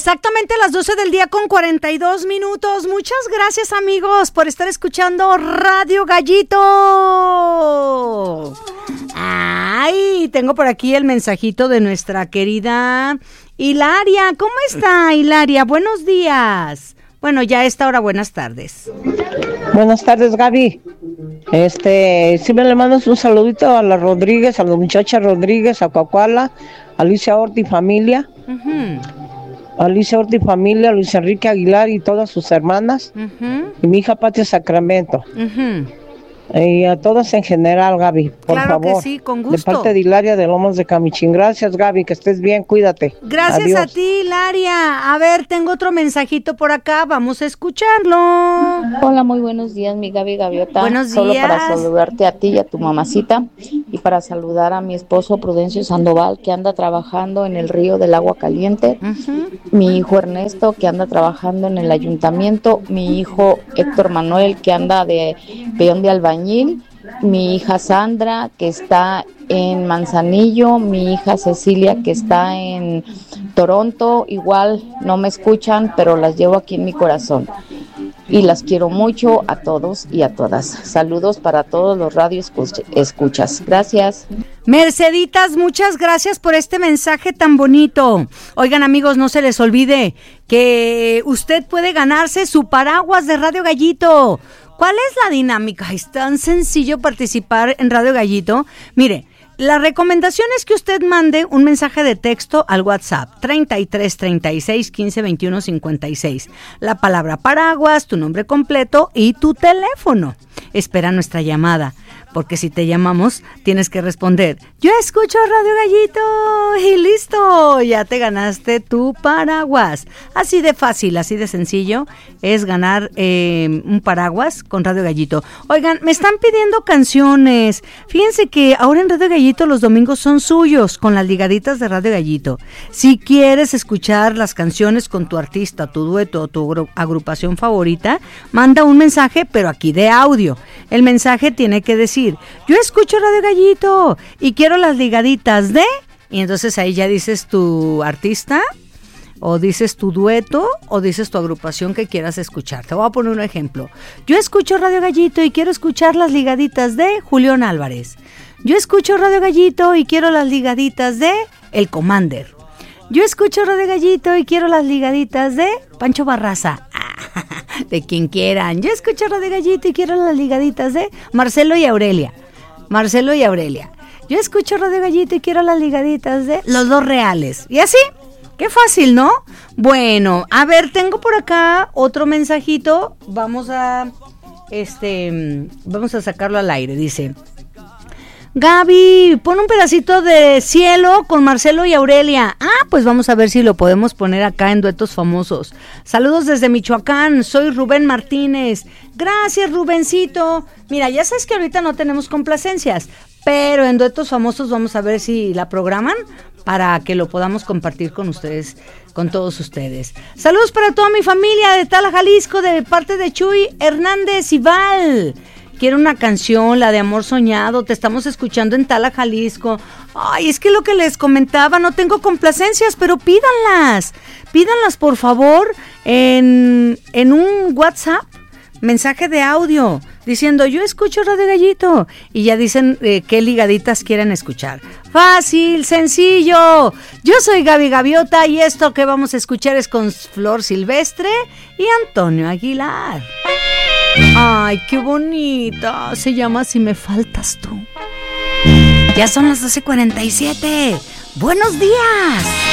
Exactamente a las 12 del día con 42 minutos. Muchas gracias, amigos, por estar escuchando Radio Gallito. Ay, tengo por aquí el mensajito de nuestra querida Hilaria. ¿Cómo está, Hilaria? Buenos días. Bueno, ya a esta hora, buenas tardes. Buenas tardes, Gaby. Si me le mandas un saludito a la Rodríguez, a la muchacha Rodríguez, a Coacuala, a Alicia Orti familia. Alicia Orti familia, Luis Enrique Aguilar y todas sus hermanas. Y mi hija Patria Sacramento. Y a todas en general, Gaby, por favor. Que sí, con gusto. De parte de Hilaria de Lomas de Camichín. Gracias, Gaby, que estés bien, cuídate. Gracias. Adiós. A ti, Hilaria. A ver, tengo otro mensajito por acá, vamos a escucharlo. Hola, muy buenos días, mi Gaby Gaviota. Buenos días. Solo para saludarte a ti y a tu mamacita, y para saludar a mi esposo Prudencio Sandoval, que anda trabajando en el río del Agua Caliente, mi hijo Ernesto, que anda trabajando en el ayuntamiento, mi hijo Héctor Manuel, que anda de peón de albañil, mi hija Sandra, que está en Manzanillo, mi hija Cecilia, que está en Toronto. Igual no me escuchan, pero las llevo aquí en mi corazón y las quiero mucho a todos y a todas. Saludos para todos los radio escuchas. Gracias. Merceditas, muchas gracias por este mensaje tan bonito. Oigan, amigos, no se les olvide que usted puede ganarse su paraguas de Radio Gallito. ¿Cuál es la dinámica? Es tan sencillo participar en Radio Gallito. Mire, la recomendación es que usted mande un mensaje de texto al WhatsApp 33 36 15 21 56. La palabra paraguas, tu nombre completo y tu teléfono. Espera nuestra llamada, porque si te llamamos tienes que responder: yo escucho Radio Gallito, y listo, ya te ganaste tu paraguas. Así de fácil, así de sencillo es ganar un paraguas con Radio Gallito. Oigan, me están pidiendo canciones. Fíjense que ahora en Radio Gallito los domingos son suyos, con las ligaditas de Radio Gallito. Si quieres escuchar las canciones con tu artista, tu dueto o tu agrupación favorita, manda un mensaje, pero aquí de audio. El mensaje tiene que decir: yo escucho Radio Gallito y quiero las ligaditas de... Y entonces ahí ya dices tu artista, o dices tu dueto, o dices tu agrupación que quieras escuchar. Te voy a poner un ejemplo. Yo escucho Radio Gallito y quiero escuchar las ligaditas de Julián Álvarez. Yo escucho Radio Gallito y quiero las ligaditas de El Commander. Yo escucho Radio Gallito y quiero las ligaditas de Pancho Barraza. De quien quieran. Yo escucho Radio Gallito y quiero las ligaditas de Marcelo y Aurelia. Yo escucho Radio Gallito y quiero las ligaditas de Los Dos Reales. Y así, qué fácil, ¿no? Bueno, a ver, tengo por acá otro mensajito. Vamos a sacarlo al aire. Dice: Gaby, pon un pedacito de Cielo con Marcelo y Aurelia. Pues vamos a ver si lo podemos poner acá en Duetos Famosos. Saludos desde Michoacán, soy Rubén Martínez. Gracias, Rubencito. Mira, ya sabes que ahorita no tenemos complacencias, pero en Duetos Famosos vamos a ver si la programan para que lo podamos compartir con ustedes, con todos ustedes. Saludos para toda mi familia de Tala, Jalisco, de parte de Chuy Hernández y Val. Quiero una canción, la de Amor Soñado, te estamos escuchando en Tala, Jalisco. Ay, es que lo que les comentaba, no tengo complacencias, pero pídanlas por favor en un WhatsApp, mensaje de audio, diciendo: yo escucho Radio Gallito, y ya dicen qué ligaditas quieren escuchar. Fácil, sencillo. Yo soy Gaby Gaviota y esto que vamos a escuchar es con Flor Silvestre y Antonio Aguilar. Ay, qué bonita. Se llama Si me faltas tú. Ya son las 12:47. ¡Buenos días!